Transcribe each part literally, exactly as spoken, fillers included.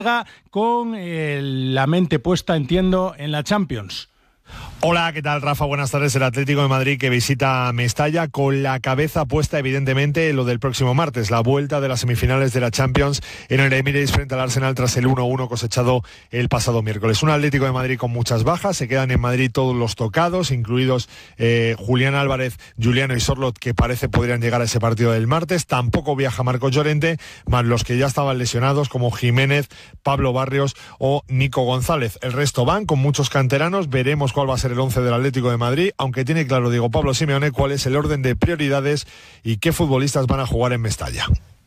con eh, la mente puesta, entiendo, en la Champions. Hola, ¿qué tal, Rafa? Buenas tardes. El Atlético de Madrid que visita Mestalla con la cabeza puesta evidentemente en lo del próximo martes, la vuelta de las semifinales de la Champions en el Emirates frente al Arsenal tras el uno uno cosechado el pasado miércoles. Un Atlético de Madrid con muchas bajas, se quedan en Madrid todos los tocados, incluidos eh, Julián Álvarez, Juliano y Sorloth, que parece podrían llegar a ese partido del martes. Tampoco viaja Marcos Llorente, más los que ya estaban lesionados como Jiménez, Pablo Barrios o Nico González. El resto van con muchos canteranos, veremos cuál va a ser el once del Atlético de Madrid, aunque tiene claro Diego Pablo Simeone cuál es el orden de prioridades y qué futbolistas van a jugar en Mestalla.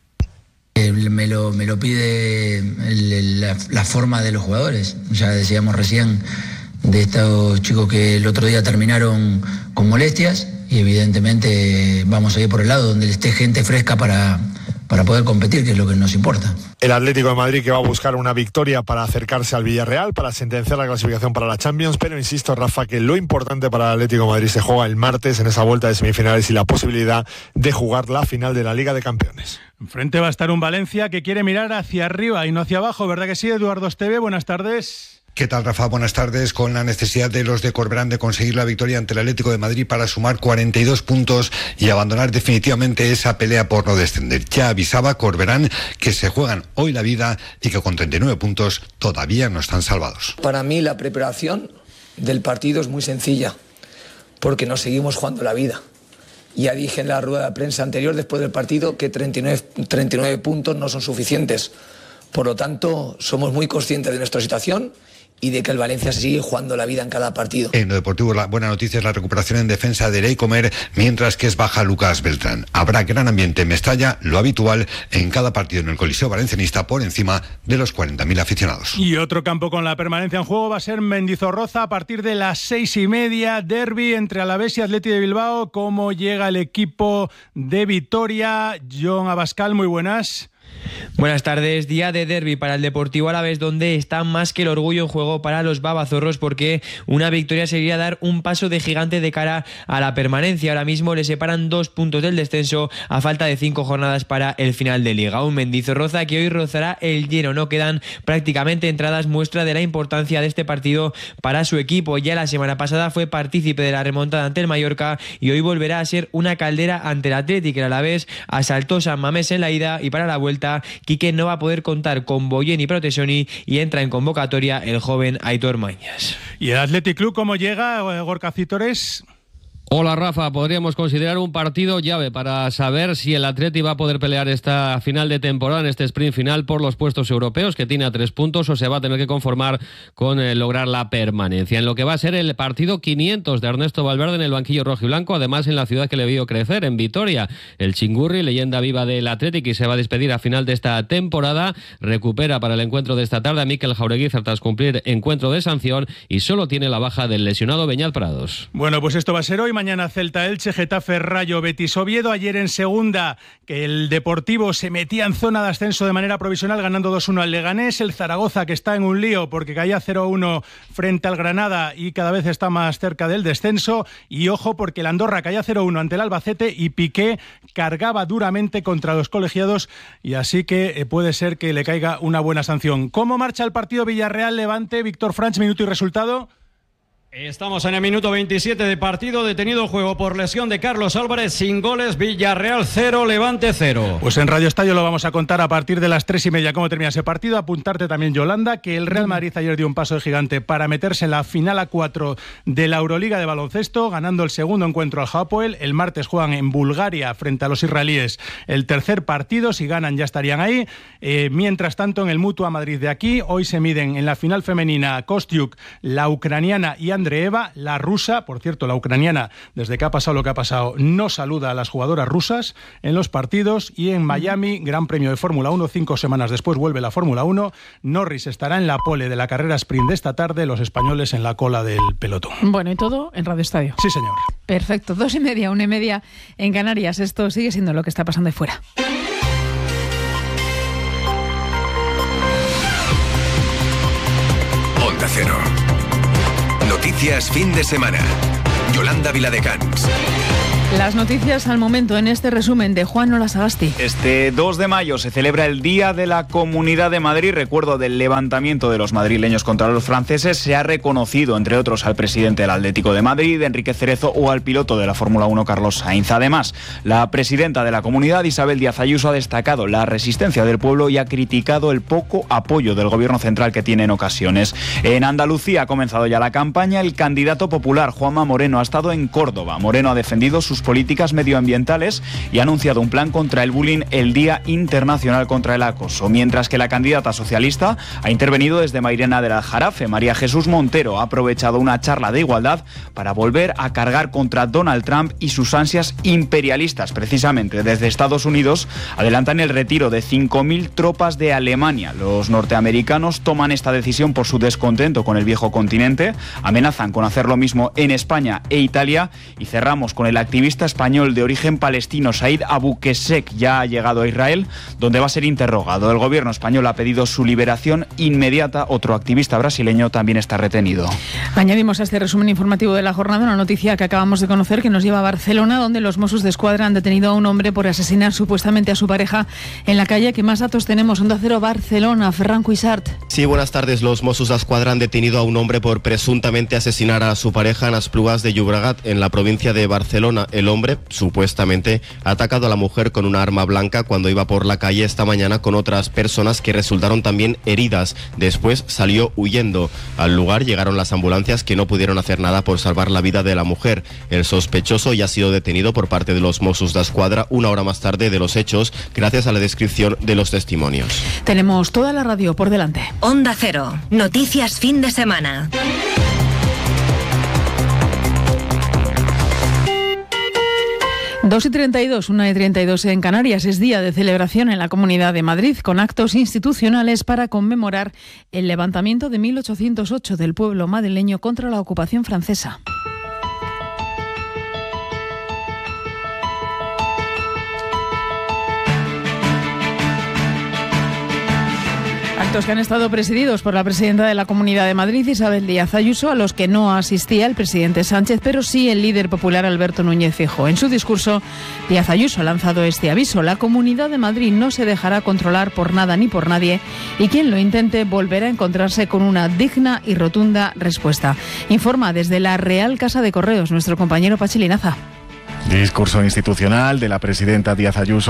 Eh, me, lo, me lo pide el, el, la, la forma de los jugadores. Ya decíamos recién de estos chicos que el otro día terminaron con molestias y evidentemente vamos a ir por el lado donde esté gente fresca para... para poder competir, que es lo que nos importa. El Atlético de Madrid que va a buscar una victoria para acercarse al Villarreal, para sentenciar la clasificación para la Champions, pero insisto, Rafa, que lo importante para el Atlético de Madrid se juega el martes en esa vuelta de semifinales y la posibilidad de jugar la final de la Liga de Campeones. Enfrente va a estar un Valencia que quiere mirar hacia arriba y no hacia abajo, ¿verdad que sí, Eduardo Esteve? Buenas tardes. ¿Qué tal, Rafa? Buenas tardes. Con la necesidad de los de Corberán de conseguir la victoria ante el Atlético de Madrid para sumar cuarenta y dos puntos y abandonar definitivamente esa pelea por no descender. Ya avisaba Corberán que se juegan hoy la vida y que con treinta y nueve puntos todavía no están salvados. Para mí la preparación del partido es muy sencilla, porque nos seguimos jugando la vida. Ya dije en la rueda de prensa anterior, después del partido, que treinta y nueve, treinta y nueve puntos no son suficientes. Por lo tanto, somos muy conscientes de nuestra situación y de que el Valencia se sigue jugando la vida en cada partido. En lo deportivo, la buena noticia es la recuperación en defensa de Erey Comer, mientras que es baja Lucas Beltrán. Habrá gran ambiente en Mestalla, lo habitual en cada partido en el Coliseo Valencianista, por encima de los cuarenta mil aficionados. Y otro campo con la permanencia en juego va a ser Mendizorroza a partir de las seis y media, derbi entre Alavés y Athletic de Bilbao. ¿Cómo llega el equipo de Vitoria? Jon Abascal, muy buenas. Buenas tardes, día de derbi para el Deportivo Alavés, donde está más que el orgullo en juego para los babazorros, porque una victoria sería dar un paso de gigante de cara a la permanencia. Ahora mismo le separan dos puntos del descenso a falta de cinco jornadas para el final de Liga. Un Mendizorroza que hoy rozará el lleno, no quedan prácticamente entradas, muestra de la importancia de este partido para su equipo. Ya la semana pasada fue partícipe de la remontada ante el Mallorca y hoy volverá a ser una caldera ante el Athletic. El Alavés asaltó San Mamés en la ida y para la vuelta Quique no va a poder contar con Boyen y Protesoni y entra en convocatoria el joven Aitor Mañas. ¿Y el Athletic Club cómo llega, Gorka Citores? Hola, Rafa, podríamos considerar un partido llave para saber si el Atleti va a poder pelear esta final de temporada, en este sprint final por los puestos europeos, que tiene a tres puntos, o se va a tener que conformar con eh, lograr la permanencia. En lo que va a ser el partido quinientos de Ernesto Valverde en el banquillo rojo y blanco, además en la ciudad que le vio crecer, en Vitoria. El Chingurri, leyenda viva del Atleti, que se va a despedir a final de esta temporada, recupera para el encuentro de esta tarde a Mikel Jaureguizar tras cumplir encuentro de sanción y solo tiene la baja del lesionado Beñat Prados. Bueno, pues esto va a ser hoy. Mañana Celta Elche, Getafe Rayo Betis Oviedo. Ayer en segunda, que el Deportivo se metía en zona de ascenso de manera provisional ganando dos uno al Leganés. El Zaragoza, que está en un lío porque caía cero uno frente al Granada y cada vez está más cerca del descenso. Y ojo, porque el Andorra caía cero uno ante el Albacete y Piqué cargaba duramente contra los colegiados, y así que puede ser que le caiga una buena sanción. ¿Cómo marcha el partido Villarreal-Levante? Víctor Franch, minuto y resultado. Estamos en el minuto veintisiete de partido, detenido el juego por lesión de Carlos Álvarez, sin goles, Villarreal cero, Levante cero. Pues en Radio Estadio lo vamos a contar a partir de las tres y media cómo termina ese partido. Apuntarte también, Yolanda, que el Real Madrid ayer dio un paso de gigante para meterse en la final a cuatro de la Euroliga de baloncesto, ganando el segundo encuentro al Hapoel. El martes juegan en Bulgaria frente a los israelíes el tercer partido, si ganan ya estarían ahí. Eh, mientras tanto, en el Mutua Madrid de aquí, hoy se miden en la final femenina Kostyuk, la ucraniana, y Andreeva, la rusa. Por cierto, la ucraniana, desde que ha pasado lo que ha pasado, no saluda a las jugadoras rusas en los partidos. Y en Miami, Gran Premio de Fórmula uno, cinco semanas después vuelve la Fórmula uno. Norris estará en la pole de la carrera sprint de esta tarde, los españoles en la cola del pelotón. Bueno, y todo en Radio Estadio. Sí, señor. Perfecto, dos y media, una y media en Canarias. Esto sigue siendo lo que está pasando ahí fuera. Onda Cero. Noticias fin de semana. Yolanda Viladecans. Las noticias al momento en este resumen de Juan Olasagasti. Este dos de mayo se celebra el Día de la Comunidad de Madrid. Recuerdo del levantamiento de los madrileños contra los franceses. Se ha reconocido, entre otros, al presidente del Atlético de Madrid, Enrique Cerezo, o al piloto de la Fórmula uno, Carlos Sainz. Además, la presidenta de la comunidad, Isabel Díaz Ayuso, ha destacado la resistencia del pueblo y ha criticado el poco apoyo del gobierno central que tiene en ocasiones. En Andalucía ha comenzado ya la campaña. El candidato popular, Juanma Moreno, ha estado en Córdoba. Moreno ha defendido sus políticas medioambientales y ha anunciado un plan contra el bullying el Día Internacional contra el Acoso, mientras que la candidata socialista ha intervenido desde Mairena del Aljarafe. María Jesús Montero ha aprovechado una charla de igualdad para volver a cargar contra Donald Trump y sus ansias imperialistas. Precisamente desde Estados Unidos adelantan el retiro de cinco mil tropas de Alemania. Los norteamericanos toman esta decisión por su descontento con el viejo continente, amenazan con hacer lo mismo en España e Italia. Y cerramos con el activista español de origen palestino Said Abu Qessek. Ya ha llegado a Israel, donde va a ser interrogado. El gobierno español ha pedido su liberación inmediata. Otro activista brasileño también está retenido. Añadimos a este resumen informativo de la jornada una noticia que acabamos de conocer que nos lleva a Barcelona, donde los Mossos d'Esquadra han detenido a un hombre por asesinar supuestamente a su pareja en la calle. ¿Qué más datos tenemos? Onda Cero Barcelona, Ferran Cuixart. Sí, buenas tardes. Los Mossos d'Esquadra han detenido a un hombre por presuntamente asesinar a su pareja en Esplugas de Llobregat, en la provincia de Barcelona. El hombre supuestamente ha atacado a la mujer con una arma blanca cuando iba por la calle esta mañana con otras personas que resultaron también heridas. Después salió huyendo. Al lugar llegaron las ambulancias, que no pudieron hacer nada por salvar la vida de la mujer. El sospechoso ya ha sido detenido por parte de los Mossos d'Esquadra una hora más tarde de los hechos, gracias a la descripción de los testimonios. Tenemos toda la radio por delante. Onda Cero, noticias fin de semana. dos y treinta y dos, una y treinta y dos en Canarias. Es día de celebración en la Comunidad de Madrid, con actos institucionales para conmemorar el levantamiento de mil ochocientos ocho del pueblo madrileño contra la ocupación francesa. Actos que han estado presididos por la presidenta de la Comunidad de Madrid, Isabel Díaz Ayuso, a los que no asistía el presidente Sánchez, pero sí el líder popular Alberto Núñez Feijóo. En su discurso, Díaz Ayuso ha lanzado este aviso: la Comunidad de Madrid no se dejará controlar por nada ni por nadie, y quien lo intente volverá a encontrarse con una digna y rotunda respuesta. Informa desde la Real Casa de Correos nuestro compañero Pachi Linaza. Discurso institucional de la presidenta Díaz Ayuso